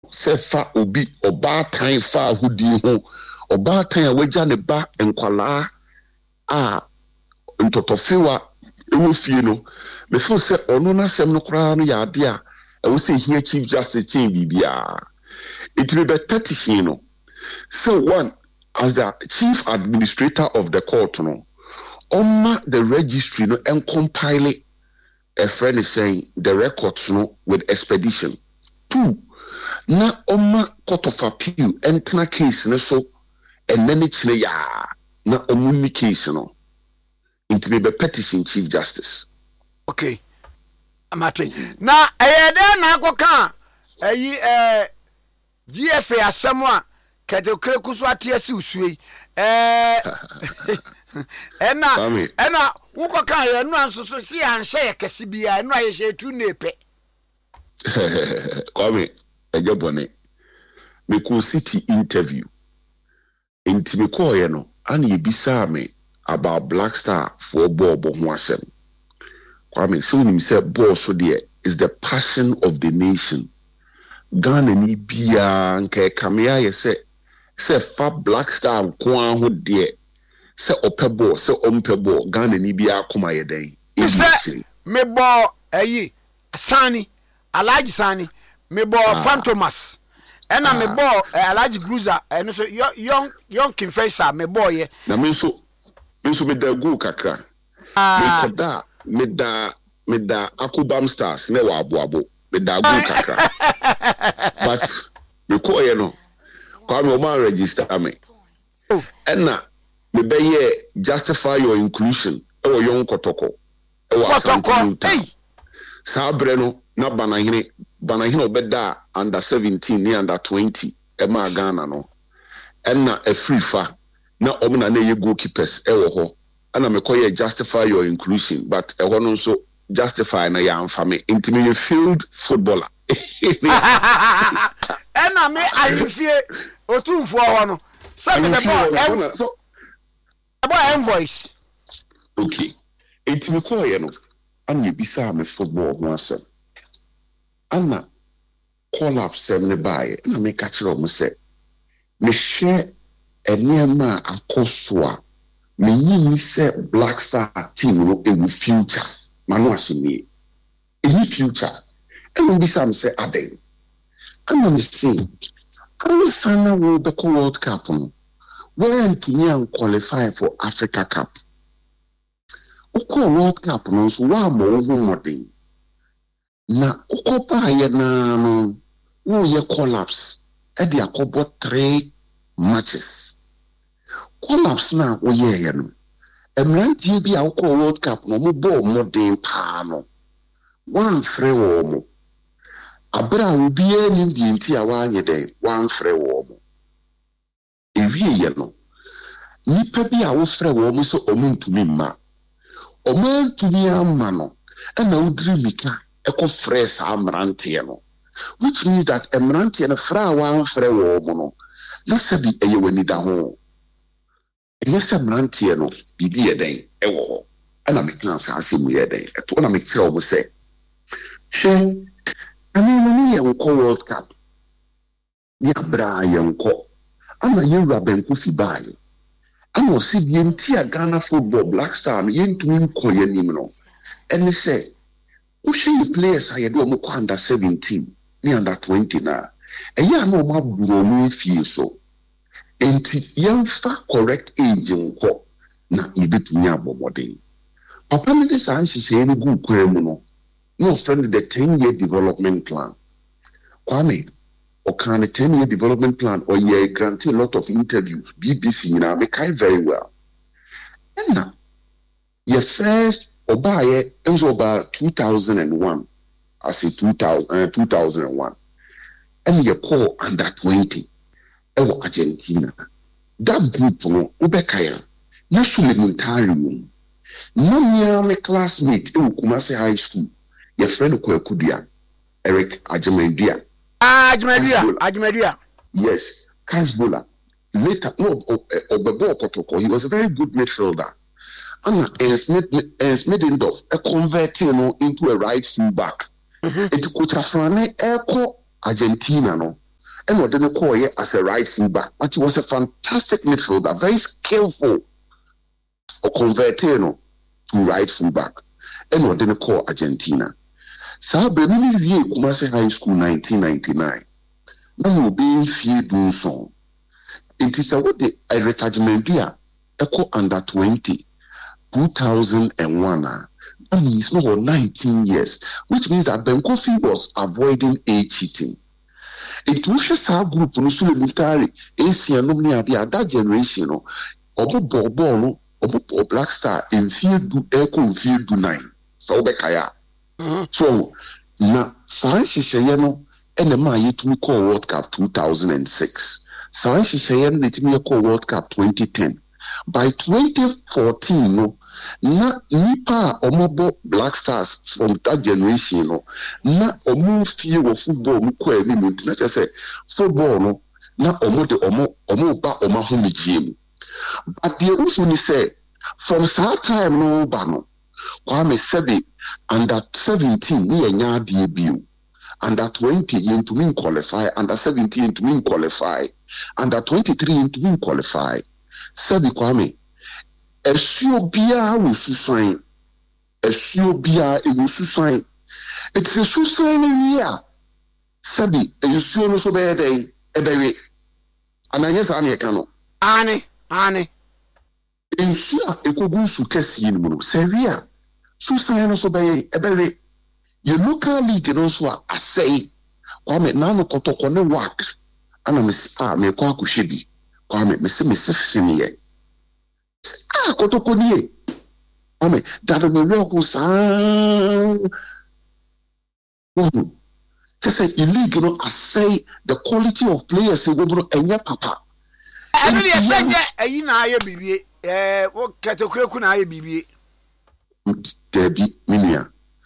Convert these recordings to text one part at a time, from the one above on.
sefa obi obaatan fa hudi ho obaatan a wagya ne ba enkwalaa a ntotofewa ewo fie no me feel say ono na sem no kra no ya ade a ewo say here Chief Justice chain bibia it will be petition no. So one, as the chief administrator of the court no on the registry no and compile a friend is saying the records no with expedition. 2, na court of appeal enter case no so and then it's ya na omuni case no into be petition Chief Justice. Okay. Amate. Na there na go kan GFA asemo kete krekuso atiasi usue ena wuko kan ye no ansoso si anhye ye kese bia eno aye hye tu nepe Kwame ejobone me ko city interview enti me ko ye no ana ye bisa me about Black Star for bobo ho asem. Kwame so nim say boss so there is the passion of the nation. Ghana ni bia nke kamea ye say fa Black Star nko ho de say opebo say ompebo Ghana ni bia akoma ye den say me bo Sani Alhaji Sani me bo Fantomas ena me bo Alhaji Cruiser eno so young confessor me bo ye na me so me da go kakra me koda me da Akubam Stars ne wa aboabo me da go kakra but me ko ye no kwa me o man register me ena me be ye justify your inclusion e wo young kotoko e wo asante sabre no na banahine obeda under 17 ni under 20 e ma Ghana no ena e free fa na omna na ye goalkeepers e wo ho ana me ko ye justify your inclusion but e ho no so justify na ya amfa me intimi ye field footballer ena me alifie otumfo ho no say me the so about invoice okay intimi ko ye no ana ye bisa me football ho asem ana collapse me bae na me ka kire o say me hwe enema akosoa me yin say Black Star team no e future manu asemi e future and be some say aden and me say Sana will be World Cup when to qualify for Africa Cup uko World Cup no so wa mo modern na uko pa ye na no wo ye collapse e dia kobo 3 matches collapse na wo ye no emrantie bi a uko World Cup no mo bo modern pa no one free wo mo abra obi anim di nti a wanye dey one free wo mo ewie ye no nipa bi a wo frɛ wo mo so omuntumi ma omuntumi amma no na udiri mika eko frɛ sa amrante no which means that amrante no fra one frɛ wo mo no na sabi eye wani da ho yes amrante no bibi ye den ewo ho ana me kan sa asem ye den eto na me kyerɛ wo sɛ hwɛ ani ye nko World Cup ya bra ye nko ana ye wura benku fi bae ana osi bi enti a Ghana football Black Star ye ntumi nko ye nim no ene say wo hwe players aye do mo kwa under 17 ni under 20 na eya na o ma buro mu fie so enti yemfa correct age nko na ibetumi abomodin papa me dey san hye ni gu kwa mu no friend the 10-year development plan Kwame or can a 10-year development plan or ye grant a lot of interviews BBC na me kai very well and now your first obaye enzo about 2001 I say 2001 and you call under 20 ewo Argentina that group no ubekaya na supplementary room no me classmate in Kumasi High School your friend Kwekudua Eric Ajimendia yes Kasbola later no Obebo Kotoko he was a very good midfielder and Smith a converting into a right full back it could have run Argentina no and what they call it as a right fullback. But he was a fantastic midfielder, very skillful. Or converted to right fullback. And what they call Argentina. So Bremini Vie Kumasi High School 1999. Now you be few do song. It is what the retardment here echo under 20 2001. That means no 19 years, which means that Ben Kofi was avoiding age cheating. It was a group no so military Asian no that generation no obo no Black Star in field do echo in field do 9. So bekaya. So na science sheye no enema yetumi call World Cup 2006. Science sheye no yetumi call World Cup 2010. By 2014 no na nipa omobo Black Stars from that generation no na omo fie wo football mu kwa ni mu na say football no na omo de omo ba omo homegiem. But the issue ni say from that time no ba no Kwame Sebi under 17 ni enya debut, under 20 into mean qualify, under 17 into mean qualify, under 23 into mean qualify. Sebi Kwame Ethiopia will sustain. Ethiopia will sustain. It's a sustain year. Sebi Ethiopia so bad day ebere. And I guess Annie Kano. Annie. Ethiopia ekogun su kesi ni mu Seria. Sustain so bad ebere. Your local league no so I say Kwame nano kotoko ne work. Ana me kwa kushebi. Kwame me se finiye. Kotoko nie. Kwame that me real sa. Just say league no I say the quality of players we go enya papa. Enu dey say ayi na aye bibie. Wo ketokreku na aye bibie. Debi minia.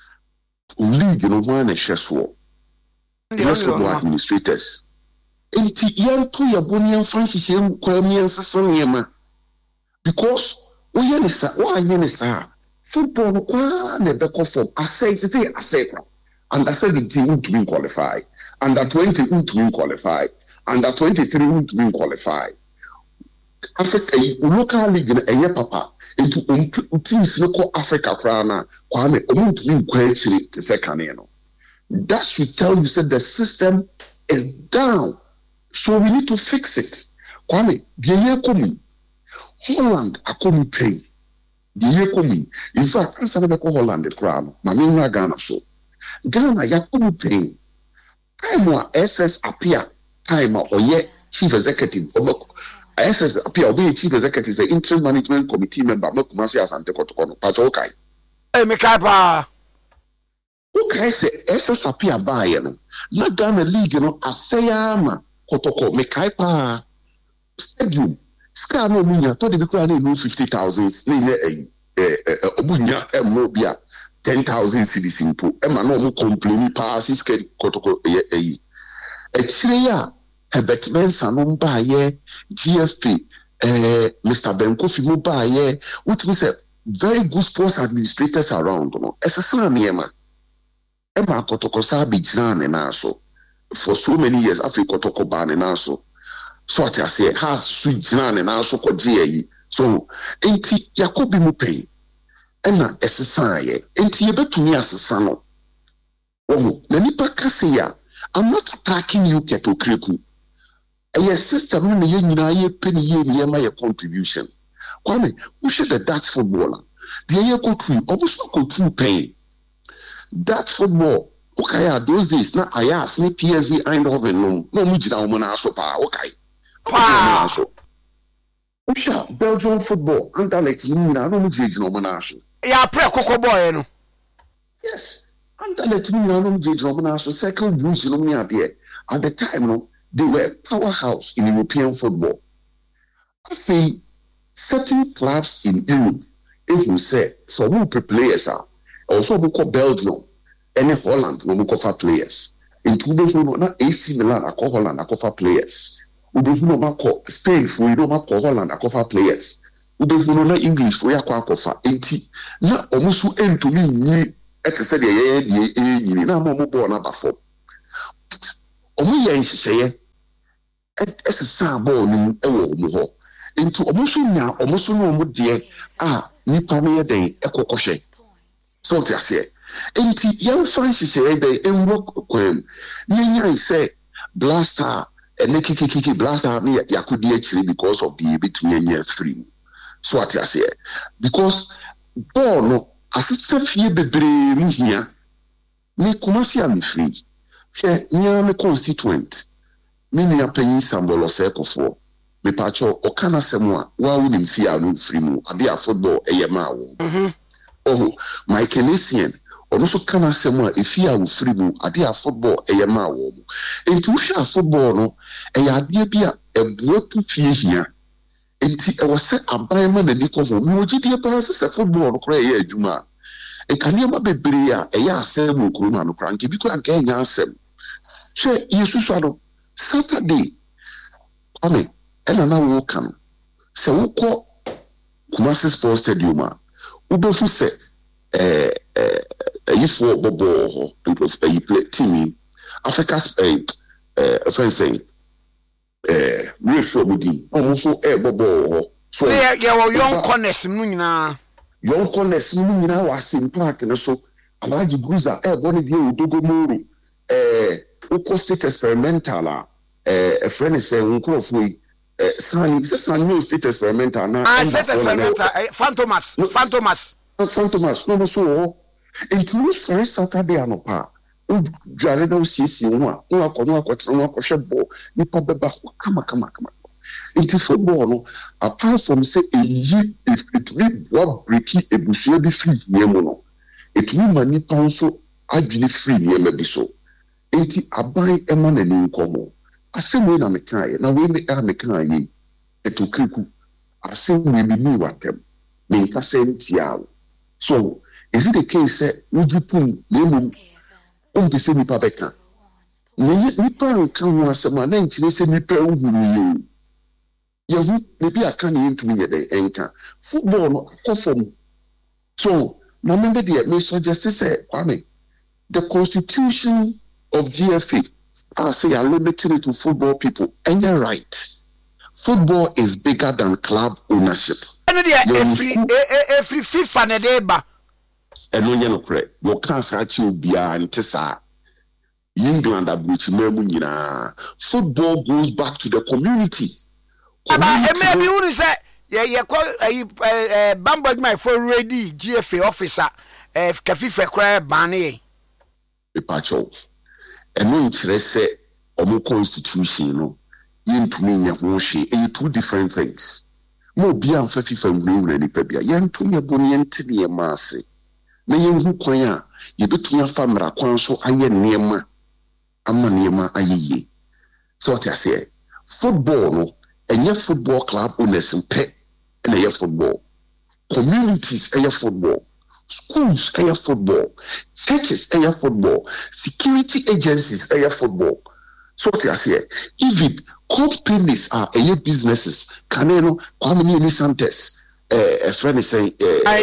League no one a share yes, football administrators. Enti yan to ya bonian Francis yem kwamian sasaniema. Because we yenisa football no kwa ne beko form asay under 17 won't be qualify, under 20 won't be qualify, under 23 won't be qualify. Africa local league enye papa into teams no call Africa krana Kwame omuntu be kwechiri te second no. That should tell you said the system is down, so we need to fix it. Kwame the year coming Holland akomi pay the year coming. In fact I said be Holland the crown mami Ghana so Ghana yakomi pay time wa SS appear time or ye chief executive SS appear be chief executive the interim management committee member Makumasi Asante Kotoko Pacho Kai. Me kai pa. Okay say SS appear by no. Na Ghana league no asayama Kotoko me kai pa. Stadium. Ska no munya to de be kura na 50,000 na obunya mo bia 10,000 cedis impo. E ma no mo complain pa siske Kotoko e chire ya Herbert Mensah no ba ye GFP Mr. Ben Kofi mo ba ye which we say very good sports administrators around no esesa niema e ma Kotoko sa be jina ne na so for so many years Africa Kotoko ba ne na so I say has su jina ne na so ko je so enti Yakobi mo pay na esesa ye enti ye betumi asesa no wo na nipa kase ya I'm not attacking you Ketokreku. A system no ye nyina ye penny ye ne ma ye contribution. Kwame, who should the Dutch footballer? The ye go through, almost go through pay. Dutch football, okay, those days na ayas ni PSV Eindhoven no mujina omona so pa, okay. Pa. Usha Belgian football, Anderlecht ni na no mujina omona so. Ya pre kokko boy no. Yes. Anderlecht ni na no mujina omona so second division no me ade. At the time no they were a powerhouse in European football. I think certain clubs in Europe, if you say, so we players are also we call Belgium and Holland, we call for players. In two days, we not AC Milan, I call Holland, I call for players. We don't call Spain, we don't call Holland, I call for players. We don't know English, we are call for 80. Now, almost end to me, at the say, now, Momo born about 4. Omu ye say ɛsesa bɔɔl no ɛwɔ ɔmo hɔ nti ɔmo so no ɔmo deɛ a nipa no yɛ dɛn ɛkɔkɔhwɛ so ɔte aseɛ nti yɛmfa nhyehyɛ dɛn ɛnwɔ kwan yɛnya sɛ blaster ɛne kikikiki blaster no yɛakodi akyire because of the betumi anya free so ate aseɛ because bɔɔl no asesa fie bebree mu hia me Kumasi a me free hwɛ nea me constituent me nua panyin sambolo sekofo me pacho okana sɛm a wa wonim fie a no free mu ade a football ɛyɛ ma wo Michael Essien ono so kana sɛm a efie a wo free mu ade a football ɛyɛ ma wo mu enti wo hwɛ a football no ɛyɛ ade bi a ɛboa ku fie hia enti ɛwɔ sɛ aban ma nani kɔ ho no ogidie pa sɛ football no kora ɛyɛ adwuma nkanema bebree a ɛyɛ asɛm wɔ kurom ano kora nke bi kora nka ɛnya asɛm hwɛ yesusu no Saturday ame ɛna na wo ka no sɛ wokɔ Kumasi Sports Stadium a wobɛhu sɛ ayifo bɔbɔ hɔ nkrɔfo ayi play team Africa's friends saying refer mudi ɔmo so bɔbɔ hɔ so yɛwɔ young corners mu nyinaa wɔ Asim Park no so Alhaji Bruza bɔ ne bi odogo moro wokɔ state experimental a friend say nkrɔfo yi San state experimental na state experimental Fantomas no so into first Saturday anopa o dware na osiesie ho a no akɔhwɛ bɔ nipa bɛba kama into football no apart from say it be what breaki ebusua bi free yemu no it mean ma nipa nso adwene free yema bi so into aban ema na ni nkomo asɛm na mekae na we me mekae etokriku asɛm we bi ni watem me nka sɛ ntia so is it the case that would you put name umpise nipa beka nipa nka ho asɛm a na nkyerɛ sɛ nipa nhuru yehu maybe aka ne ntumi yɛ dɛ enka football no akɔfam so na me de suggest say Kwame the constitution of GFA I say are limited to football people and you're right football is bigger than club ownership every FIFA na dey ba eno nye no kre yo kan sa chi obia nte sa England abruchi memu nyina football goes back to the community maybe who say ye call Bambo my for ready GFA officer ka FIFA kra bane e pacho eno nkyere se omo constitution no yentumi nya ho hwe e two different things mo bia amfa FIFA nwura ni pa bia yentumi boni yentene ye maase na yenhu kwan a yebetumi afa mra kwan so anye niema ama niema ayeye so what I say football no enye football club owners mpe na ye football communities eye football schools eye football churches eye football security agencies eye football so what I say even companies are eye businesses kaneno Kwame ni Santos a friend is saying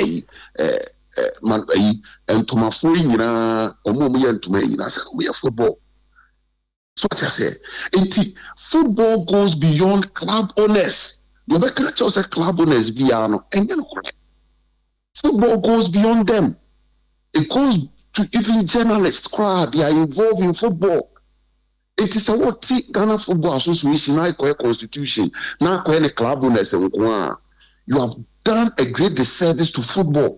man ntoma fo nyina omo yɛ ntoma nyina sɛ we football so what I say football goes beyond club owners you be catch us club owners bia no enye no correct football goes beyond them it goes to even journalists crowd they are involved in football it is what Ghana Football Association na constitution na the club owners nko you have done a great disservice to football.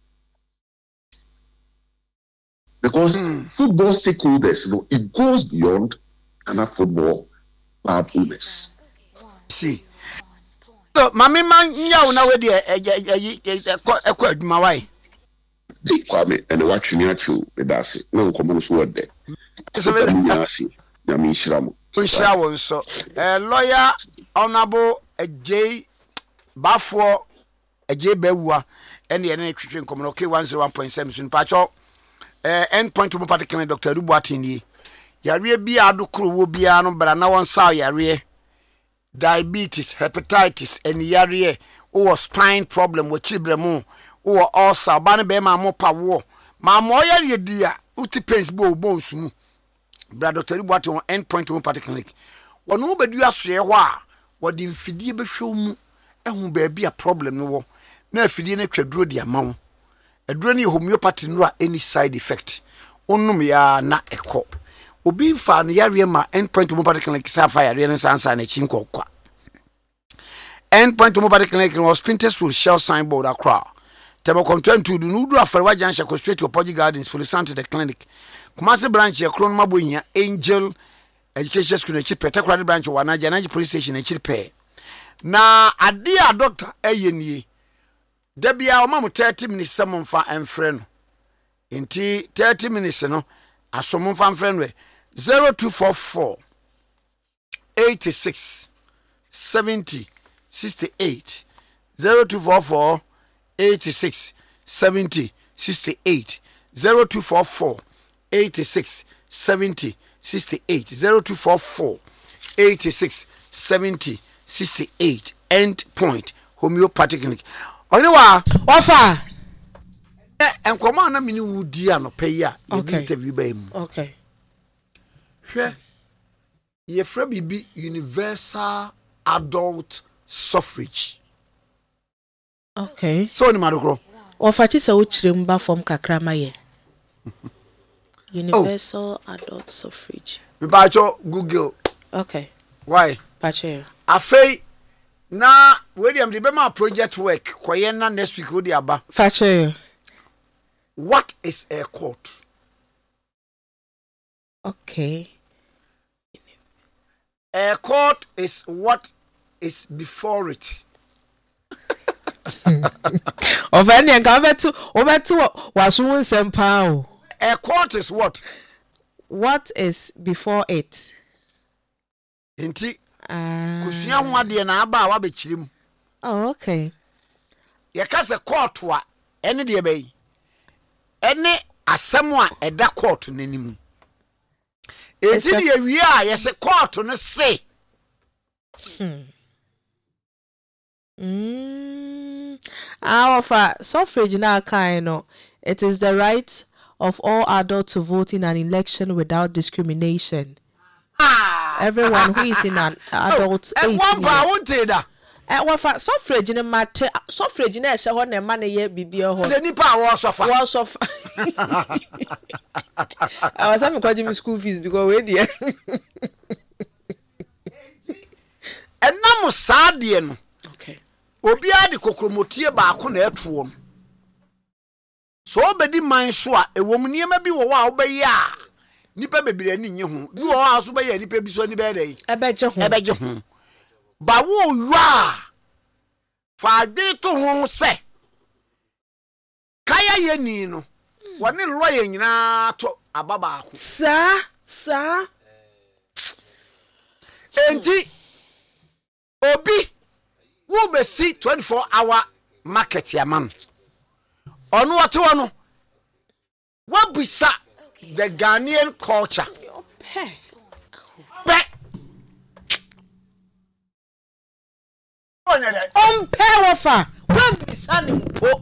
Because football stakeholders, it goes beyond Ghana football club owners. See. So, Mami man, ya una we de ekwa adwuma wai. Dey Kwame and watch me at you with that. No come so word there. So we na me shiramo. Shirawo so. Lawyer Honorable J Bafo J Bewua and the NHN Communal K101.7 sun pacho end point to party can Dr. Rubuatini. Yare bi adukuru wo bia no bra na won saw yare diabetes, hepatitis and yare or spine problem with chibremu or ulcer ban be ma mo pa wo ma mo yare dia uti pains bo bones mu bra Dr. Rubuatini end point to party clinic wɔno bɛdu asoɛ hɔ a wɔde mfidie bɛhwɛ mu ɛho baabi a problem no wɔ na afidie no atwa duro de ama wo aduro no yɛ homeopathy no a any side effect onnom ya na ɛkɔ obi mfa no yareɛ ma endpoint homeopathy clinic sa fa yareɛ no sansa na chi nkɔkwa endpoint homeopathy clinic was Spintex Road Shell signboard Accra Temocom 22 do no do afrewa junction go straight to Poji Gardens for the Santa the clinic Kumasi branch ya Kron Mabonya Angel Education School na particular branch wa na Janaji police station na chipe na adia doctor eyenie da bia o mamu 30 minutes samomfa enfre no enti 30 minutes no asomomfa enfre no 0244 86 70 68 0244 86 70 68 0244 86 70 68 0244 86 70 68 end point homeopathic clinic Onewa Ofa enkwoma na mini wudi anopa yi a interview ba mu okay hwe ye fra bibi universal adult suffrage okay so ni madokro Ofa chi se wo kirem ba form kakra maye universal adult suffrage me ba cho Google okay why pache afei na William the Bema project work koye na next week odi aba pache what is a court okay a court is what is before it Ofa ni nka obetu waso nsempa o a court is what is before it enti kusua ho ade na aba wa be kirim oh okay ye ka se court wa ene de be ene asem a eda court nanim enti de ye wi a ye se court no se Ofa suffrage na kind no it is the right of all adults to vote in an election without discrimination. Everyone who is in an adult 18 years. Ofa suffrage na mate suffrage na ehye ho na ma na ye bibia ho. The nipa wo suffer. Wo suffer. I was having quite school fees because we there. Enam saade no. Okay. Obi ade kokromotie ba ko na etuo no. So obedi man so a ewom niema bi wo wa obayi a nipa bebire ni nye ho bi wo aso ba ya nipa bi so ni be dey ebeje ho ba wo wa fa adwere to ho se kaya ye ni no woni lawyer nyina to ababa ho sa enti obi wo be see 24-hour market ya man onu wate wono wabisa the Ghanaian culture Ofa wabisa ni mpo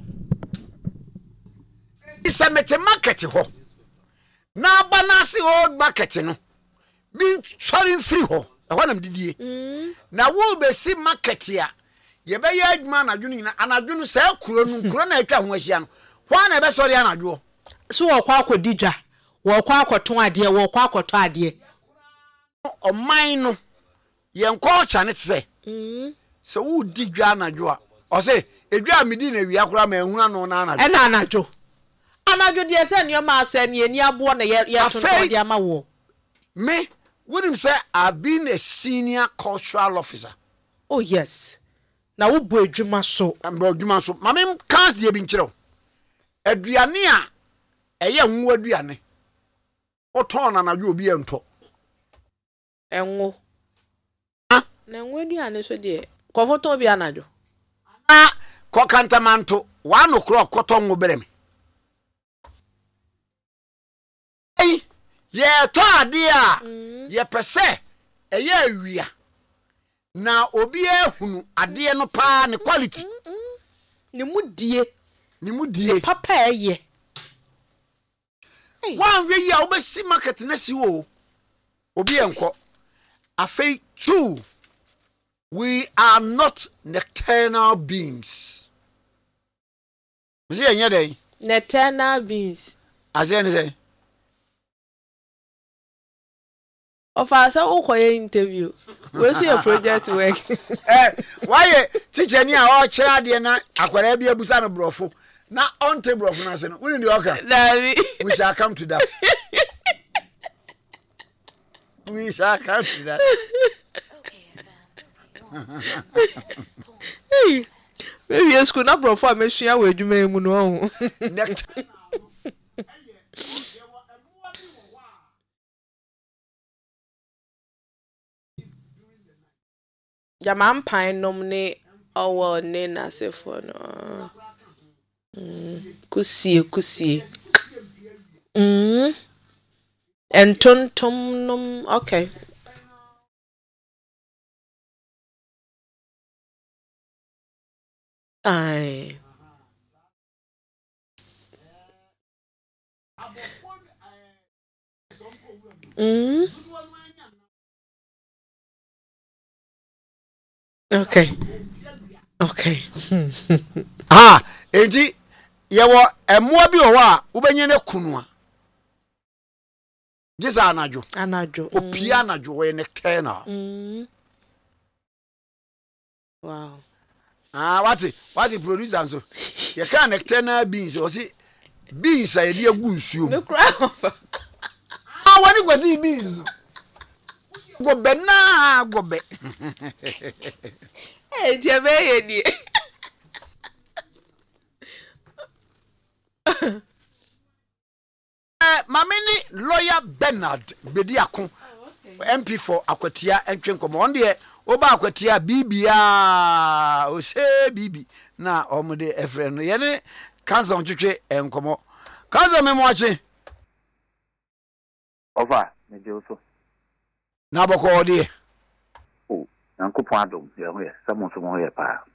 isa mete market ho na abanasi old market no bi sorry free ho ehwa nam didie na wo be si market ya ye be ya adwuma na dwunu nyina anadwunu sa kuro na atwa ho ahia no hwa na be sorry anadwo so wo kwa akodidwa wo kwa akoton ade wo kwa akoto ade oman no ye culture ne tse se wo didwa anadwo a o se edwa medi na wi akora ma ehuna no na anadwo e na anadwo de se ne ma ase ne ani abo na ye to de ama wo me wouldn't say I've been a senior cultural officer. Oh yes. Na wo bo adwuma so. Adwuma so. Mame can't dey bin kire. Aduane a eye nwo aduane. O ton na nadwo obi ento. Enwo. Na nwo aduane so de. Kofoto obi anadwo. Ko kantamanto 1 o'clock koton wo berem. Ye to ade a ye pese eye awia na obi ehunu ade no pa ne quality ni mudie papa eye wan we ya obesi market na si wo obi enko Afei, 2, we are not nocturnal beings. Misi yenye nocturnal beings. Ase ni say. Of us, I interview. Where's your project work? Why teacher ni a chira de na akwara bia busa no brofo. Na on table brofo na se no. We need the we shall come to that. We shall come to that. Hey, maybe you school na brofo a mesua we adwuma mu no. Jaman pine nomne owo ne na sefo no. Kusie. Entontom nom okay. Aye. Okay. Enti yewo emoa bi owo a ubenye ne kunu a. Gisa anajo. Opia anajo we ne tena. Wow. What the producer so? You can't nectar beans or see beans I dear goose you. When you go see beans. Go bena go be. Hey, dear baby. Mamini lawyer Bernard Bediakon MP for Akwatia and Chenkomo on the Oba Akwatia Bibia o se Bibi na omude efren yene kanza ntwetwe enkomo kanza memwache Over me Joso na boko de o nankopon adom ye ho ye samo so ho ye pa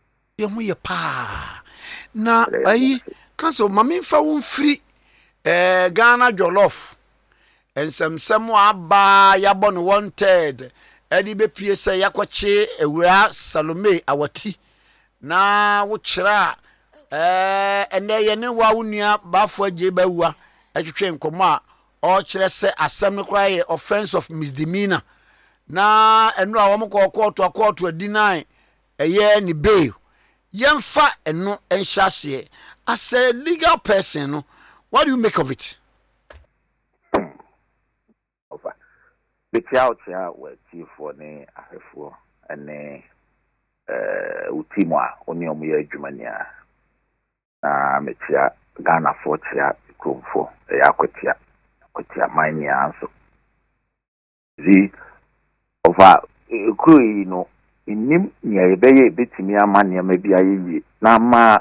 na ayi kanza mame fa wo mfiri Ghana jollof ensemsem aba yabon 1/3 edi be pie se yakwache ewura Salome awati na wo kira ene ye ne wa wonua bafo age bawua atwetwe nkomo a o kire se asem no kra ye offense of misdemeanor na enu a wo mko court deny eye ni bail yemfa enu enhyase as a legal person no. What do you make of it? Over. The child were chief for ne ahefo ene utimwa oni omuye adwumania na metia Ghana for chia kromfo yakwatia mania anso zi over kruyi no inim nya ebeye betimi amane ma bia yeyi na ma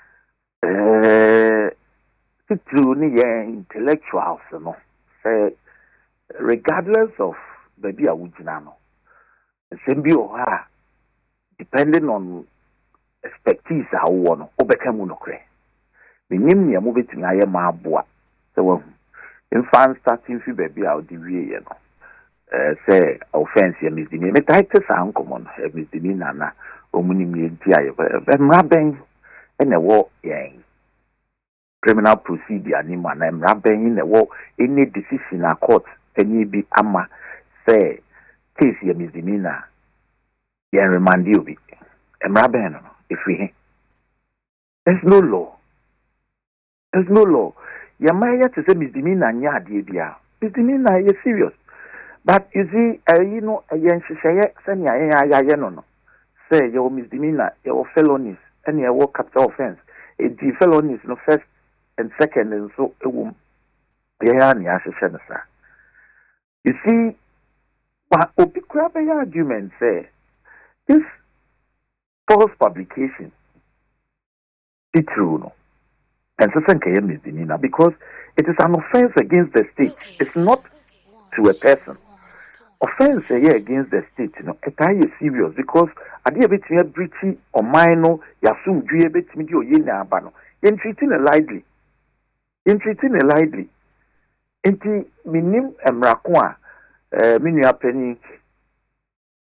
through the intellectuals, no, regardless of baby awujinano, sembio depending on expertise how one obekemu no kre. Minim ni amu betimi aye maboa. So in fan starting fi baby awu di wie no. Say offense ya misdemeanor. Me title sa uncommon misdemeanor na omuni mi enti aye. Mraben ene wo yen. Criminal procedure ni man mraben in the any decision a court any be ama say case ya misdemeanor ya remand you be mraben no if we there's no law ya maya to say misdemeanor nya ade bia misdemeanor is serious but you see you know yen hyehyeye say ya no say your misdemeanor your felonies and your capital offense the felonies no first and second and so you see what the argument say this false publication is true no and so misdemeanor because it is an offense against the state. It's not to a person. Offense against the state, you know, it is serious because at the bit me breachy or minor yasum due bit me o yena abano. You're treating it lightly. Inti minim emrakwa minua pani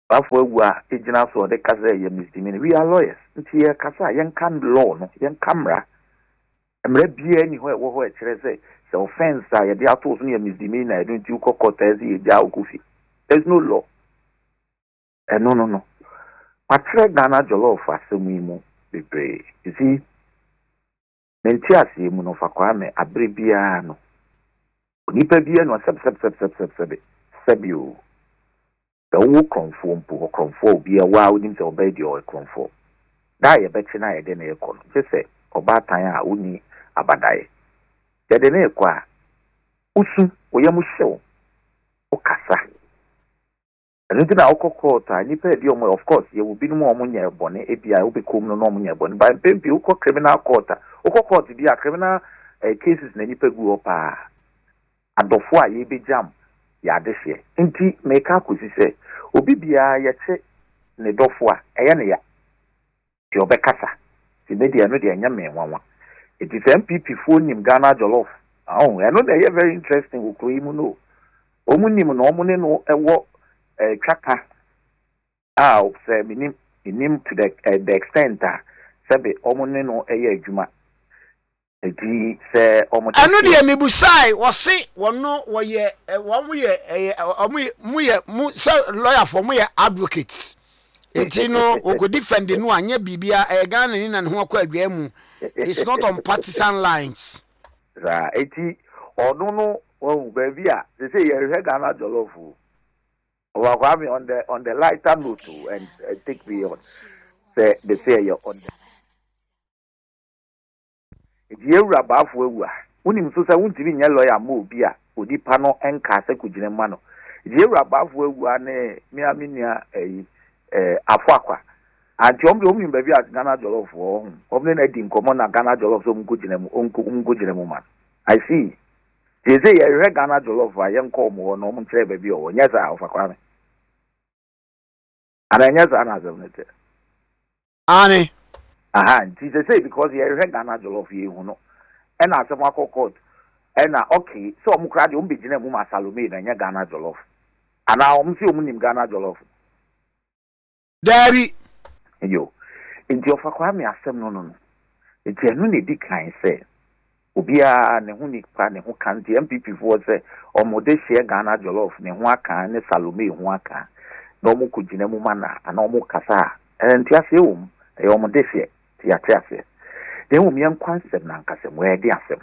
bafo agua ejina so de kasa ye misdemeanor. We are lawyers. Nti ye kasa yen kan law no, yen kamra. Emre bia ni ho e wo ho e kire say the offense ye dey ato so ye misdemeanor, don't you court as ye ja okufi. There's no law. No. Patre Ghana jollof asemu mu bebre. You see, menti ase mu no fa kwa me abre bia no. Onipa bia no sebio. The wo conform po conform bia wa onim se obedi o conform. Da ye bechi na ye de na ye kono. Je se obatan a oni abadaye. Ye de na ye kwa usu oyam hyew. O kasa. And then I court, and of course, you will be no more money bonnet, API will become no money bonnet. But baby, you call criminal court, court to be a criminal cases, and you go up and before ye be jam, ya this year. Inti make up with say, Obibia yet ne dofwa, ayania, your becassa. The media no dear young man one. It is MPP phone him Ghana Jollof. Oh, I know they are very interesting, who claim no. Omunim no money no a walk. Chaka say minim to the extent that sabe omone no eye adwuma edi say omo anu de mebusai wo se wono wo ye mu say lawyer for mu ye advocates enti no wo go defend no anya bibia Ghana ni na ho akwa adwa mu. It's not on partisan lines ra eti ono no wo baby a say ye Ghana jollof well, on the lighter note and take me on. Say they say you're on the. If you rabaf we unim so say wunti nya lawyer mo bi a odipa no enka se kugine ma no. If you rabaf we ne me aminia afakwa. Anti ombi baby as Ghana jollof wo. Omne na di nkomo na Ghana jollof so mkugine mu man. I see. They say you Ghana jollof a yen ko mo no mo kire baby o nya za afakwa me. And I never answered. Annie. Aha, Jesus say because you read Ghana jollof you no. And as a court. And okay, so I'm crowd you be Gina Muma Salome and Ghana jollof. And now I'm seeing Ghana jollof. Daddy. Yo. In your Fakwami asem no. It's a nuni decline say. Ubia ne huni pa ne who can the MPP for say or mode share Ghana jollof ne waka ne Salome waka. No mu kujine mu mana ana mu kasa enti ase e omo defe ti ate den wo mian concept na nkase mo e de asem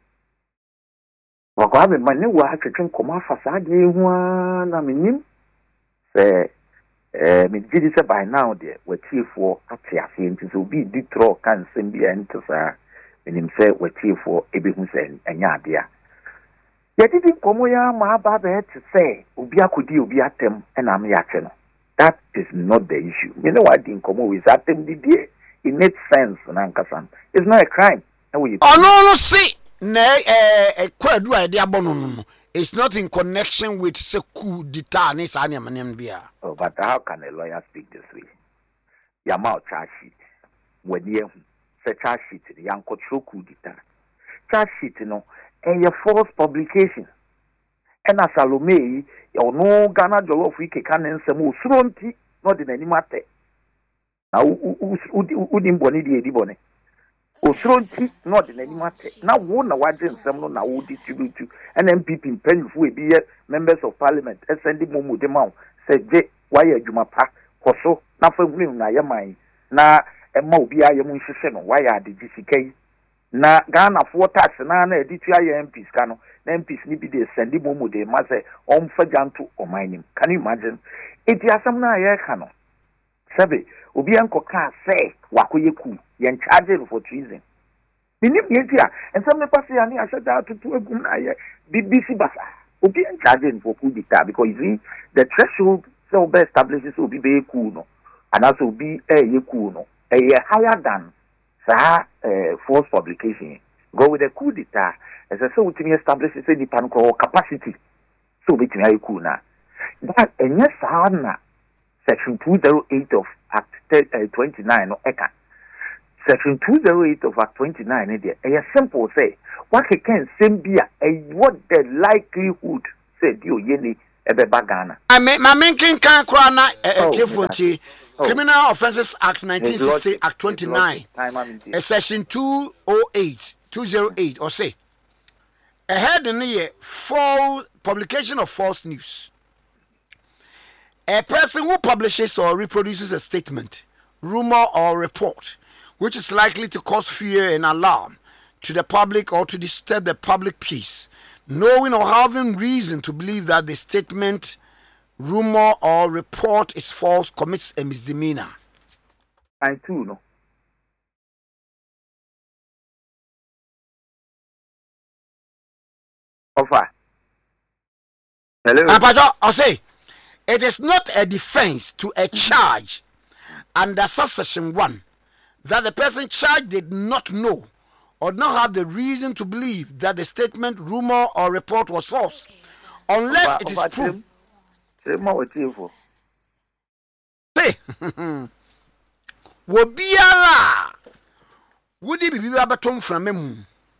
wakwa be mane wa atwetwen koma afasa de hu na menim se me gidi se by now de watiefo ate ase enti so bi di tro kan sem bi enti sa menim se watiefo ebehu se enya ade a yedidi komo ya ma ba be to say obi akodi obi atem na am ya che no. That is not the issue. You know what in komo is atem didie. It makes sense nankasam. It's not a crime. No see na kwadu a de abono no. It's not in connection with seku dita ni sa na manem bia. Oh, but how can a lawyer speak this way? Yama charge sheet. When you say charge sheet the yanko choku dita. Charge sheet no a false publication. And as Salome, you know Ghana jollof we can nsem osronti not in any matter. Now udim boni di edibone. Osronti not in any matter. Now one wadin nsem no na wo distribute to an MPP penfu we be members of parliament SND momu de maw say je why adwuma pa koso na fa hunu na yaman na emma obi ayem nhwehwe no why ade gisikai na Ghana for tax na editu aye MPs kano na MPs ni bi de send momu de ma say omfa janto omanim. Can you imagine? Eti asam na aye kano sabe obi anko ka say wakoyeku yen charge for treason. Minim yetia ensam me pass ya ni ashada tutu egum na aye BBC basa obi en charge for coup d'etat because you see the threshold so be establishes obi be cool no and also be cool no higher than false publication. Go with a coup d'etat as I say we establishes any capacity so we can cool na that and yes na section 208 of Act 29 no eka section 208 of Act 29 there a simple say what can same be what the likelihood say dio yeni ebeba Ghana. My main king can crown Criminal Offences Act 1960 Act 29 section 208 or say ahead in the year false publication of false news. A person who publishes or reproduces a statement, rumor or report which is likely to cause fear and alarm to the public or to disturb the public peace, knowing or having reason to believe that the statement, rumor or report is false, commits a misdemeanor. I too know. Offer. Hello. I say, it is not a defense to a charge under subsection 1 that the person charged did not know or not have the reason to believe that the statement, rumor or report was false, unless it is proved. Say, wobiara wudi bibi abatom framem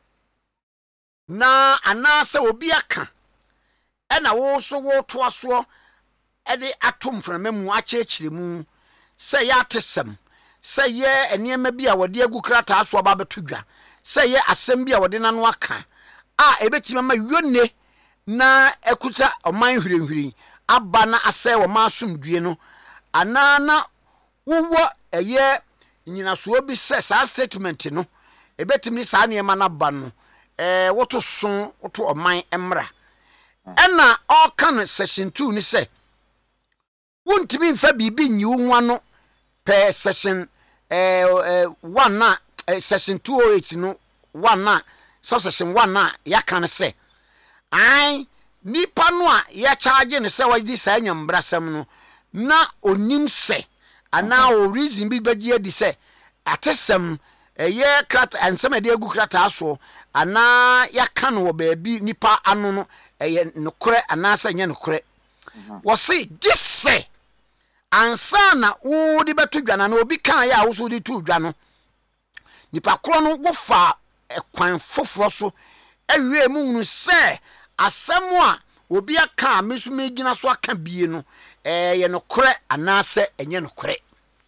na anase obi aka ena wo so wo to aso e de atom framem achechire mu say ya tesem say ye enema bi a wode agu krata aso aba betudwa say ye asem bi a wode nano aka a ebetima ma yone na ekuta oman hwirenhwiren aba na asɛ wo ma asomdue no anana wo eye nyinaso bi sɛ sa statement no ebetimi sa ne ma na ba no woto so woto oman emra ɛna ɔka no section 2 ni sɛ wontimi mfa bibi nyi wo nwa no per section 1 na section 208 no 1 na section 1 na yaka no sɛ ai nipa no a ya charge ne sɛ wadi sa nyambrasɛm no na onim sɛ ana o reason bi bagie di sɛ atesɛm ye krata ansɛm de agu krata aso ana yaka no baabi nipa ano no ye nokore ana sɛ nye nokore wo se gisse ansa na wo de beto dwana na obi kan ya wo so de tu dwa no nipa kro no wo fa kwan foforo so awie mu nu sɛ asɛm a obi aka mesu megina so aka bie no ye nokore ana sɛ enye nokore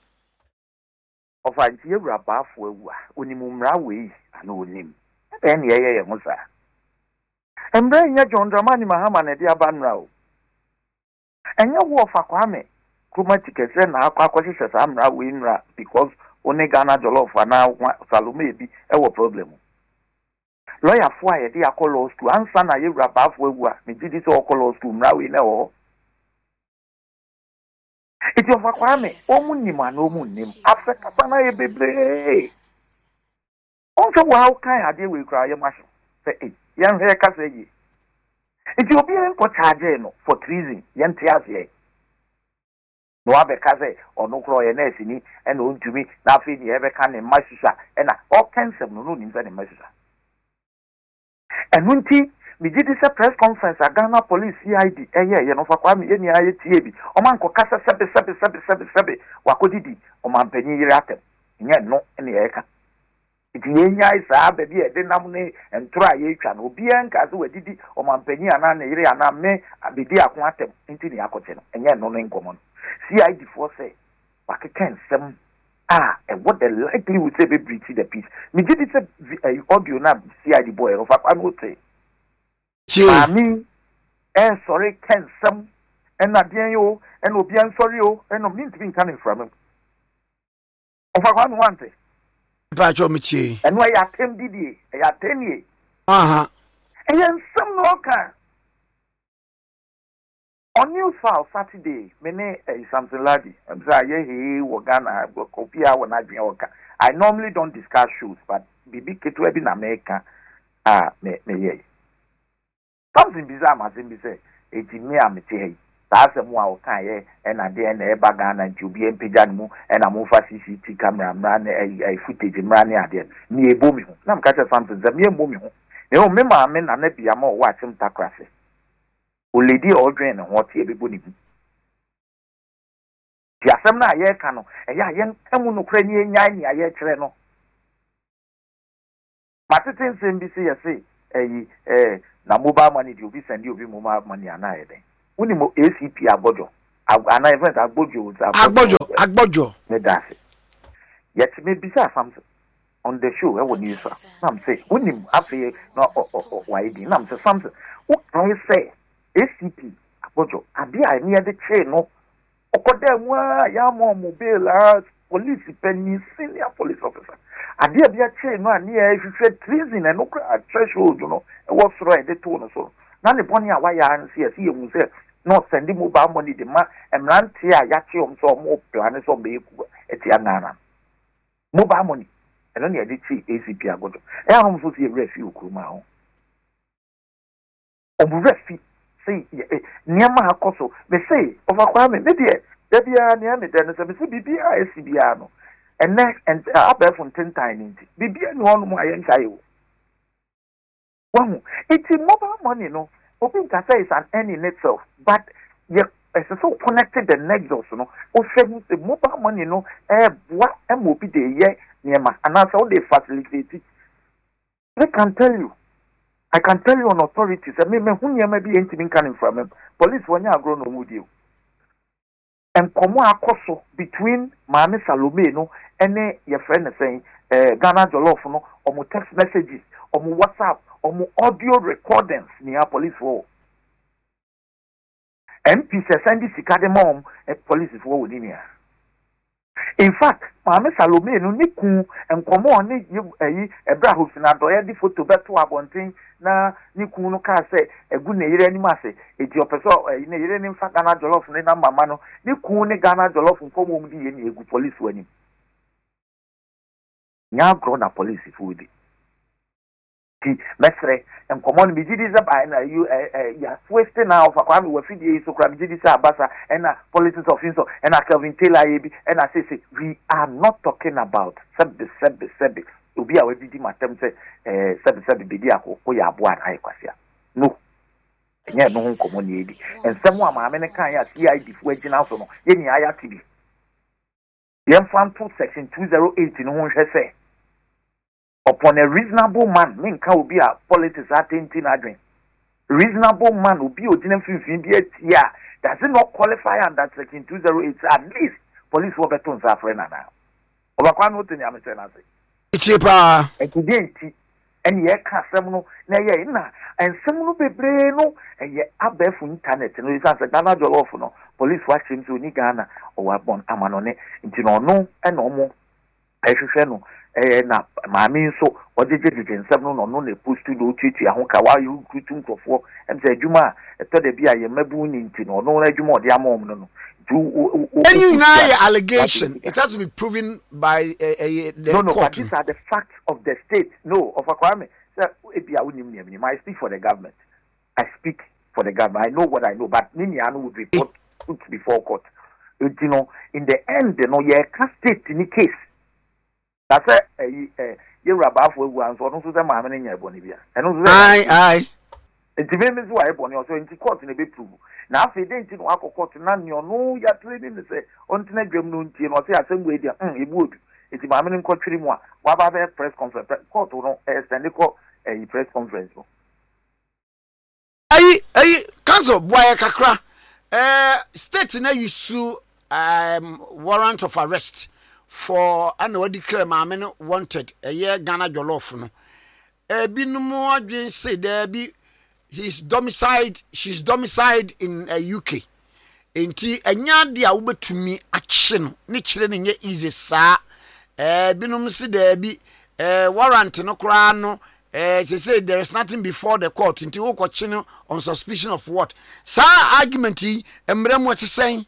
of anti ewura baafo ewu a onimumra wei ana onim en ye ho sa emre nya John Dramani Mahama na dia banra o enya wo fa kwame chromatic ese na akwakwahye sa amra wei nra because oni Ghana jollof na Salome bi ewo problem lawyer fo a ye dia call law school ansa na ewura baafo ewu a me gidi so call law school mra wei na wo iti ofa kwame omunim ana omunim afeka sana ye bebre onto wa kan ade we kra ye mahwe se yan he ka se yi iti obi en ko charge no for treason yan tiase ye no abe ka se onu kro ye na asini e na ontumi na afi ni ebe ka ne masusa e na o kensem no nim se ne masusa enunti mi gidi se press conference a Ghana police CID ye no fa kwa mi ye ni aye tie bi o man ko kasa sebe wakodidi o man panyi yire atem nye no ne ye ka iti ye nya isa ba bi e de nam ne entura ye twa no obi en ka se wadidi o man panyi ana ne yire ana me abedi akon atem nti ne akote no nye no ne nkomo no CID for say wakeken sem and what the likelihood say be breach the peace mi gidi se audio na CID boy o fa kwa no say Mami, sorry, can some, and not you, and will be sorry, and no mean to be coming from him. Of a 1 wanted. Pachomichi, and why I came did I 10 years. And then some local on News File Saturday, many something laddie. I'm sorry, he will Ghana, Copia when I be okay. I normally don't discuss shoes, but BB Kitweb in America, me. Something bizarre must be said. It's me, I'm a that's a more kind, and I dare never Ghana and to be in Pijanimu, and I'm over CCTV camera, run a footage in Rani Adian. Me a booming. Now, catch something, the mere booming. You remember, I mean, I'm not be a more watching takrasi. O lady or drain and what everybody. Jasamna, ye cano, a young Tamun Ukrainian Yan, a ye treno. Matatin Simbisi, say, na mobile money you be send you be mobile money and I unimo ACP Agbojo. Ana event Agbojo. Me that's it. Yet me bisa something on the show. I would use her. Nam say unim afi no why di. Nam say something. What I say ACP Agbojo. Adi I near the chain no. Okoda mwa ya mo mobile police penny senior police officer. Adi a chain no near if you said treason and no threshold, you know. It was right the tone so. Na ne boni a waya an see you say no send mobile money the man emranti a yachi so mo plan so be eti anana mobile money and only dey chi ACP Agbojo e ahom so see refi okuruma ho obu refi say niama akoso me say overkwa me dey there bia nia me dey no say me say bibia ACB no and next and above from 10 times bibia no no ayenka yo it's mobile money, no. Open Kasa is an end in itself, but it's so connected the nexus, you know. The mobile money, no. What MOP the year near my and that's how they facilitate it. I can tell you on authorities. I mean, who may be anything coming from him. Police when you are grown on with you. And come on, between Mami Salome, no, and your friend is saying, Ghana Jollof, no, or more text messages, or more WhatsApp. Or audio recordings near police for MP send this mom police for within here. In fact, Mama Salome no niku and come on a brahus na doya di photo beto abontin na niku no ka say a good near any masse a jopeso in a fact Ghana Jollof na mama no niku ne Ghana Jollof from home di any good police when him. Nya grown a police food. Mesre and common me did this by you wasting now for Kwame Wafidi so crab did this abasa and politics of info and Kelvin Taylor and I say we are not talking about sebi ubi a wedi matem say sebi bidia ko ya boa na kwasia no enya no common yedi and someone ma me kan ya CID fu agina so no ye ni aya TV ye fan to section 208 no ho hwe say upon a reasonable man, men can be a politics attention adwin. Reasonable man will be ordinary yeah. Does it not qualify under section 208? At least police will be tons of friend now. Over what in Yamasa say. It's cheaper. And ye can't seminal, nay, and some be braino, and ye up there for internet, and it's a Ghana Jollof, no police watching to Nigana or upon Amanone, into no and no more. I should know. Na maami so ojejeje nsem no no na post do titi ahoka wa yu kutu nkofo em se adwuma eto de bia ye mabu ni nti no no adwuma ode amom no allegation it has to be proven by the court. But these are the facts of the state. No, of Kwame say ebia unim ni I speak for the government. I speak for the government. I know what I know, but nini anu would report put before court. You know, in the end, no ye can state in the case. That's you rubber for one, so no, so mamma in your bonibia. And aye. It's the same as why bonny also into court in a bit too. Now, if they didn't walk a court, none, you know, you're trading the say, on to net gem noon, or say, I same way, it would. It's the mamma in court, what about their press conference? Court or no, stand the court a press conference. Aye, council, boy, kakra. State na you sue warrant of arrest. For an declare mamma wanted a year Ghana Jollof no. Binumo adwin say there be she's domiciled in UK. Enti enya dia wobetumi akye no ne kire ne nye easy saa. Binum say there be warrant no kra no they say there is nothing before the court. Enti wo kwache no on suspicion of what? Sa argument yi emrem what saying.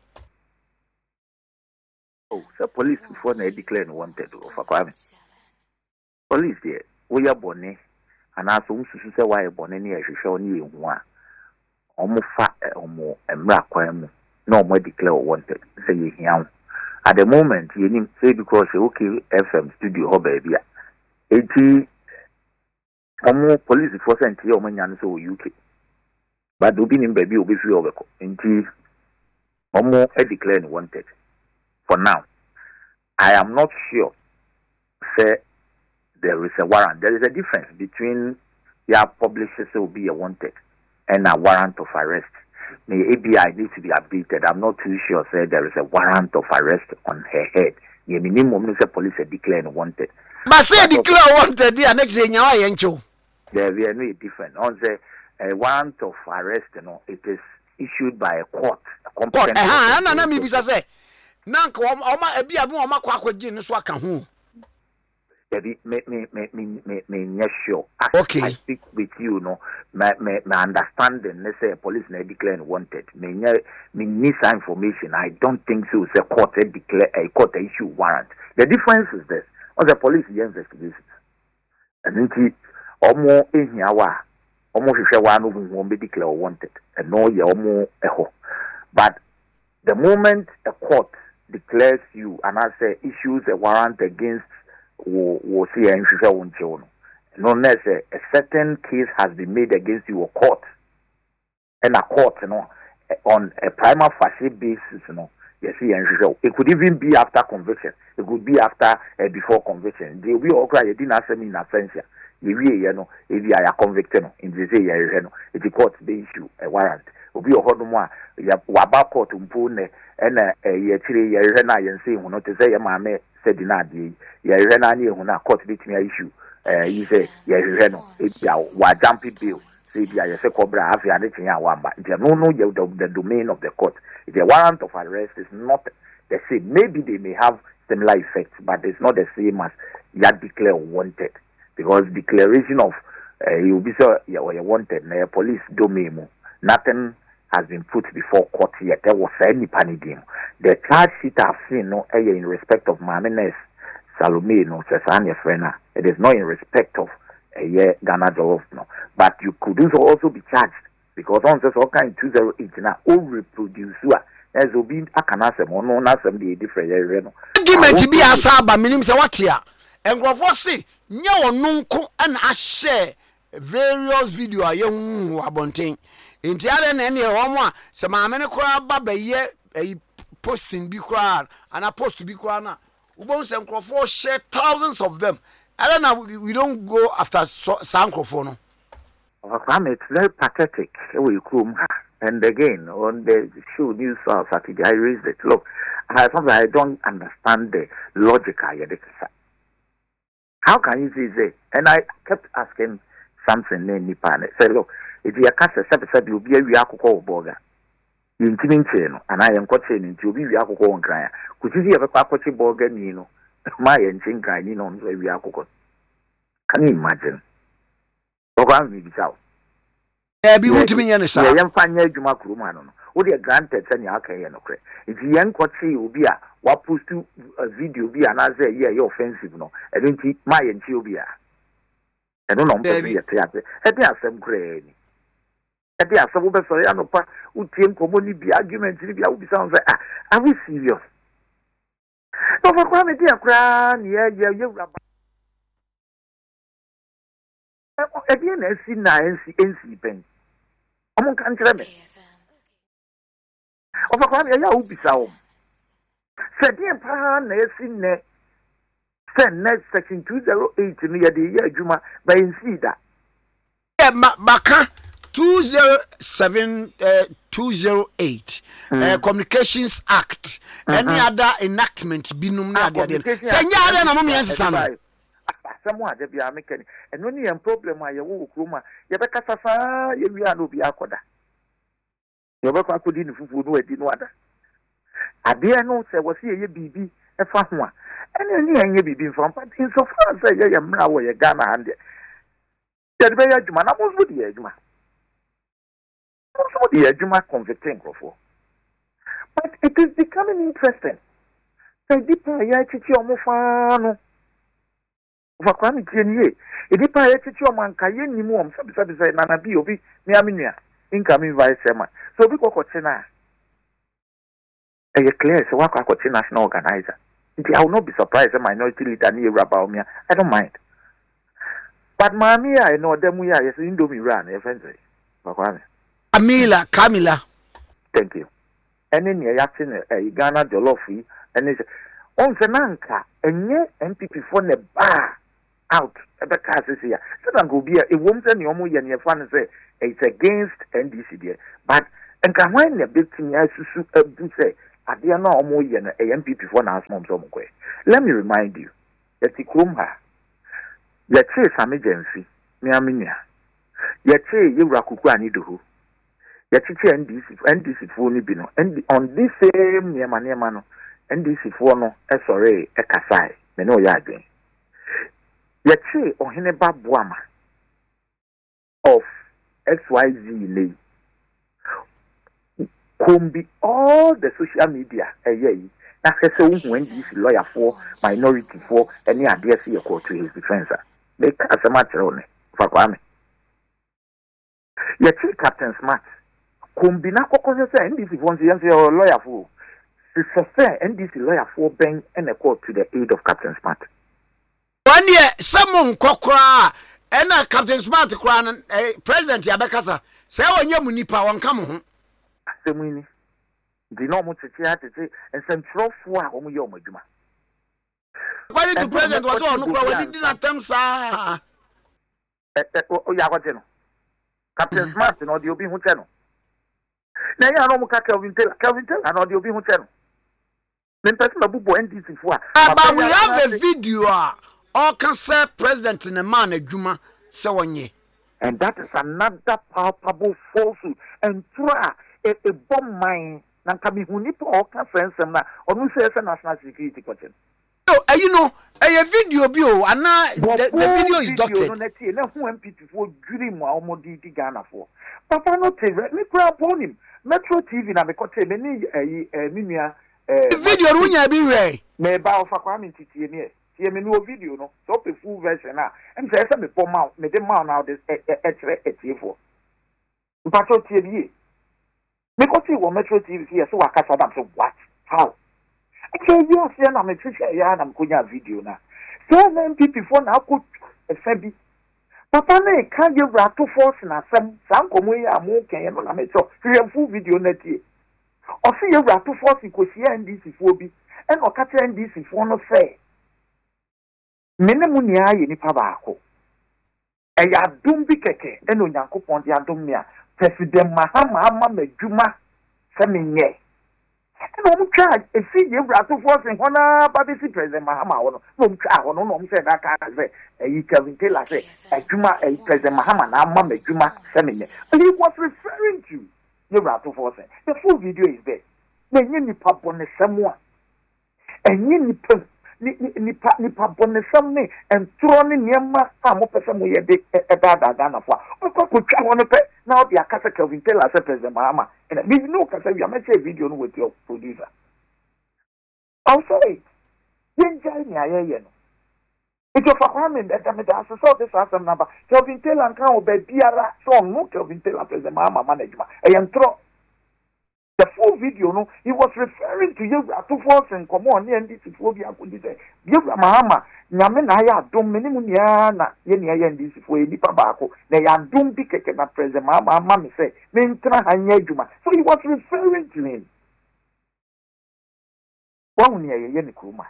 Oh, the police before they declare wanted of a crime. Police there, we are bonny, and as soon as you say why a bonny near show you one. Almost fat or more and crime, no more declare wanted, say you. At the moment, you need say because okay, FM studio, oh baby. 80 or more police before sent to your man so UK. But the opinion baby will be free over into or more a declare wanted. For now, I am not sure. Say there is a warrant. There is a difference between your publishers will be a wanted and a warrant of arrest. the ABI needs to be updated. I'm not too sure. Say there is a warrant of arrest on her head. The minimum say police are declaring wanted. But say declare wanted. The next day nyawa yencho. There we are no different. On the warrant of arrest, it is issued by a court. Court. Na me bisa say. Nanka oma ebi abu oma kwa akwaji no so aka ho. Me sure. Okay. I speak with you, my understanding. Let's say police na declare wanted. Me need some information. I don't think so. Say court declare a court issue warrant. The difference is this: on the police investigations, and then omo ehiawa, omo hwehwe wa no won be declare wanted, and no ye omo eho. But the moment a court declares you and I say issues a warrant against wo see and no necessarily a certain case has been made against you or court and a court on a prima facie basis yes it could even be after conviction, it could be after before conviction. They will all cry you didn't answer me in absentia if you are convicted in the say if the court they issue a warrant obi ohodom a waba court mpone na ye chire ye hwe na ye nse hu no te say ye maame said na ade ye hwe na na hu na court bitimi issue you say ye hwe no e bia wa jump bill say bia ye say cobra afia ne tia wamba no the domain of the court. The warrant of arrest is not the same. Maybe they may have similar effects, but it's not the same as you declare wanted, because declaration of you be so you wanted na police domain. Nothing has been put before court yet. There was any panidim. The charge sheet I've seen in respect of Mamines Salome Cesania Frena. It is not in respect of Ghana Jollof but you could also be charged because on says all kind 208 now all reproduce as obi akanase mo no na some the different area no argument bi asaba minim se watia engrofo se nye wonu nko na a share various video aye hu abonten enti ade na ne ho mo a se maame ne kora ba baye posting bi kora ana post bi kora na ubon se engrofo share thousands of them. I don't know, we don't go after Sankrofo no. It's very pathetic. And again, on the show News Saturday, I raised it. Look, I don't understand the logic. How can you say? And I kept asking something in Nipan. Say, look, if you are said you'll be a Yakuko burger. You and I am coaching to be Yakuko and cry. Could you see a Pacochi burger, my and Chinka, on the Yakuko? Can you imagine? Be what me and say, I am fine. You make room. What you granted, and you can no credit. If you young coachy will be what post to a video be another year, you're offensive. No, I don't think my and she'll be I don't know. I think some crazy. I think some of us are no part who came commonly be arguments. If you sounds like, are we serious? No, for Kwame, dear Crown, you again, I see NC pen. I'm can't tell me. Of a crime, I hope it's out. Said the Pan, I see net. Send next section 208 near the year Juma by Insida. Baka 208 Communications Act. Any other enactment binum na dia. Say nya na mo yensana. Someone they be making and when you problem I you kroma you be kasa you wi an obi akoda you be kwa kodi ni fufu no edi no ada ade no say wo say ye bibi e fa ho a ene ni anye bibi mfa but in so far say ye mra wo ye Ghana hande ye be ya juma na mo so di juma so di juma convicting crofo but it is becoming interesting say deeper ya chichi omo fa no Kwame Tienye, Edipa Echichi Omankaye Nimu, Sabi Nana B. Obi, Miaminia, incoming vice chairman. So we go Cochina. A clear, so what Cochi national organizer. I will not be surprised a minority leader near Rabaumia. I don't mind. But Mamia, I know them we are, yes, Indomie run, eventually. Camila. Thank you. And then you're acting a Ghana Jollofi, and it's on Zananka, and yet MPP for the bar. Out at the cases here. So then go be a woman and your and your fan say it's against NDC there. But enka hwan na betumi asusu abu say adeɛ no a ɔmo yɛ no MPP for na asomom so ɔmo kɔ. Let me remind you that ikrom ha yɛkye Sami Gyamfi miamia yɛkye Yewura Kuku ani do ho yɛkye NDC fo ni bi no and on this same nneɛma no NDC fo no sorry kasai me no yɛ adwen yɛkye Ɔhene Babuama of XYZ lay Kombi all the social media na kese when this lawyer for minority for any address your court to his defense make asema chero fa kwame ya chief Captain Smart Kombi na kokose say NDC for your lawyer for say NDC lawyer for ben and a court to the aid of Captain Smart one year someone kokra and Captain Smart kran president yabekasa say onye munipa won kam ho semuni di no mo tete and centrofo a omo ye omo adwuma kwani the president was on kura we did na tem sa o ya kwaje no Captain Smart no di obi hu che no na ya no mo ka Kelvin Taylor no di obi hu che no me person abubo NDC fo a but we have a video all can say president in a man adwuma se wonye and that is another palpable falsehood and try a bomb mine na kami hunipo oka friendsem na onu say national security question you know a video bio ana the video is doctored no neti na hu MPP for dream a omodi di Ghana for papa no te me kura upon him Metro TV na me kote me ni minua video no nya bi we me ba ofa kwa me titie ni tie me no video no so pe full version na em say me pom out me de mount now this etie for mpato tie bi because he was Metro TV here, so I catch them. So what? How? Okay, you are saying I'm a teacher. Yeah, I'm going to video now. So many people for now could FB. Papa, ne can't give rat to force na some way. I'm okay. I'm so full video net here. Or see you rat to force you could see NDC for be and or catch NDC for no say. Menemunia ni pabako. And ya dumbi keke and on yanko pon ya dumia. President Mahama Medjuma Seminye. And I'm trying to see you rather force in Hona, but this is President Mahama. No, no, said that can't say a Kelvin Taylor say a Juma, a President Mahama, Nama Medjuma Seminye. But he was referring to you rather force. The full video is there. Then you need pop on the someone. And you need nipa bonesam ne entro ne niema a mo pese mo ye de dada Ghana fo ko twa wono pe na o dia kasa Kelvin Taylor say President Mahama and me no kasa we am say video no with your producer also yen jai ni ayeye no it of Kwame that so this asem number Kelvin Taylor kan o be biara so no Kelvin Taylor President Mahama management e entro the full video, no, he was referring to you to force and come on, and this is what we are going to say. You, Mahama, Namanaya, don't Minimuniana, Yenia, and this is for any Pabako. They are doomed to get a present. Mamma say, Mintra Hanyajuma. So he was referring to him. One year, Yenikuma.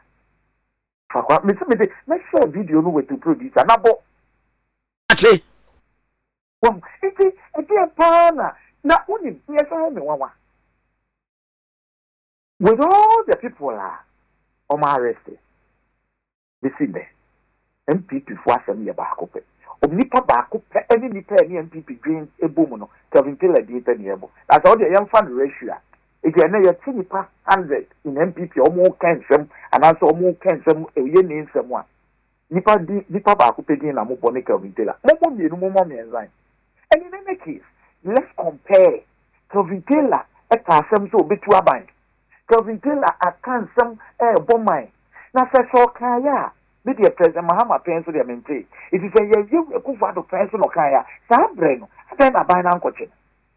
Let's show a video with to produce another. Well, it is a dear partner. Now, only, yes, I know one. With all the people are arrested, they see there. MPP for some year back up. Nipa back up, any nipa any MPP green a boom, Kelvin Taylor did any able. That's all the young fund ratio. If you are a nipa 100 in MPP or more cancer, and also more cancer, you name someone. Nipa back up again, I'm upon Kelvin Taylor. No more and in any case, let's compare Kelvin Taylor at some so bit to a bank. Kelvin Taylor can some bomb mine. Now, so Kaya, with the President Mahama pencil, they maintain. It is a year you go for the pencil or Kaya, Sabreno, then I buy now coaching.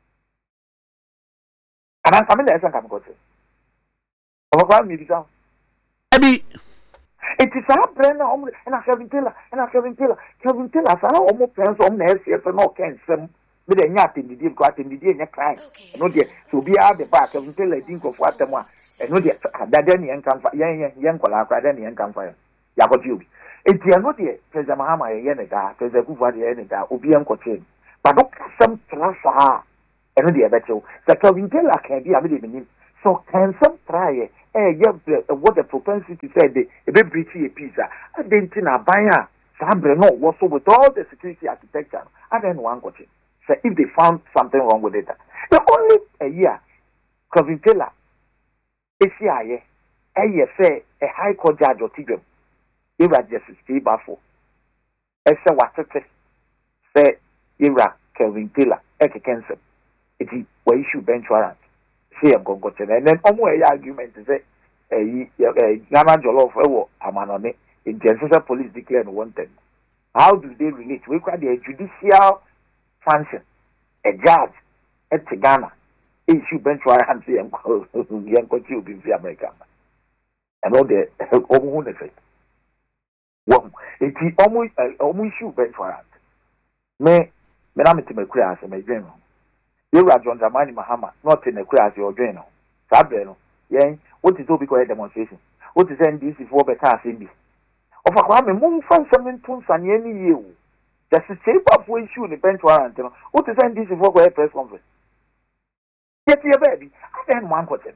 And I'm coming there, I'm coaching. Over me, it is Sabreno, and I Kelvin Taylor, Kelvin Taylor, I almost pencil on the SCF and all cancer. With a yap in the deal, got in the day, and crying. No, dear, to be out the back of until I think of what the one, and no, dear, that then young come for young Colacra, then young come for Yabot you. It's the no, dear, President Mahama, Yenega, President Kuva, Yenega, Ubian Cochin. But look, some trash ɛno deɛ ɛbɛkyɛw sɛ Kelvin Taylor can be a mede menim so can some try what the propensity said ebe breach a piece I didn't na ban Sabre no was so with all the security architecture I then one question so if they found something wrong with it the only a year Kelvin Taylor ACIA say a high court judge or tigam Ira Justice Bafo Ese Watete say Ira Kelvin Taylor Eke Cancer it were issue bench warrant see I'm going to and then almost argument is Ghana Jollof Amanone in Genesis police declared wanted. How do they relate? We call the judicial function, a judge at Ghana issue bench warrant and young country will be American. And all the almost effect. Well, it's almost issue bench warrant. Me I'm to make clear as a dream. You are John Dramani Mahama, not in a clear as your dream. Sabreno, yeah. What is Obi demonstration? What is NDC for better assembly? Of a crime, moon from something to San Yenny you. Just a shape of way issue in the bench warrant. What is NDC for a press conference? Get your baby. I then one question.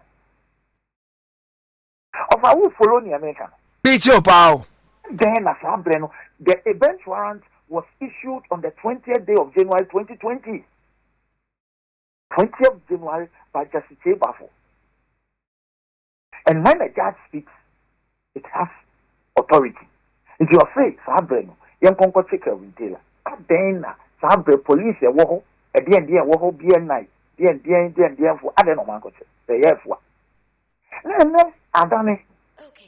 Of a who follow the American. Beat your pow. Then, as Sabreno, the bench warrant was issued on the 20th day of January 2020. 20th of January by Justice Bafo. And when a judge speaks, it has authority. If you are afraid, Sabre, young Conco Chicker will tell her. Then, Sabre police, a war, a war, be a night, for other no man coaches. The air for. Then, Adame,